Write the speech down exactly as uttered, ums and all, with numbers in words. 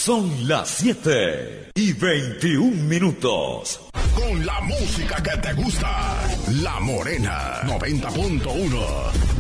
Son las siete y veintiún minutos. Con la música que te gusta, La Morena noventa punto uno.